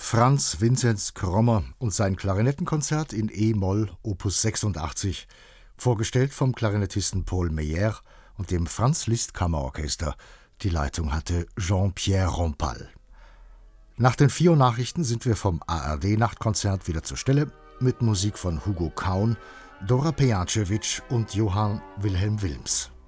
Franz Vinzenz Krommer und sein Klarinettenkonzert in e-Moll Opus 86, vorgestellt vom Klarinettisten Paul Meyer und dem Franz-Liszt-Kammerorchester. Die Leitung hatte Jean-Pierre Rampal. Nach den 4 Uhr Nachrichten sind wir vom ARD-Nachtkonzert wieder zur Stelle mit Musik von Hugo Kaun, Dora Pejacevic und Johann Wilhelm Wilms.